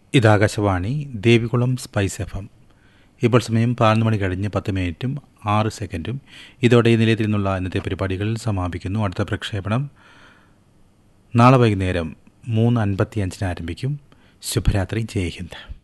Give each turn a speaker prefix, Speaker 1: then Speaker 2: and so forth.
Speaker 1: ഇത് Akashvani Devikulam spice FM. ഇപ്പോൾ സമയം 11 മണി കഴിഞ്ഞ് 10 മിനിറ്റും 6 സെക്കൻഡും. ഇതോടെ ഈ നിലയത്തിൽ നിന്നുള്ള ഇന്നത്തെ പരിപാടികൾ സമാപിക്കുന്നു. അടുത്ത പ്രക്ഷേപണം നാളെ വൈകുന്നേരം 3:55 ആരംഭിക്കും. ശുഭരാത്രി. ജയ് ഹിന്ദ്.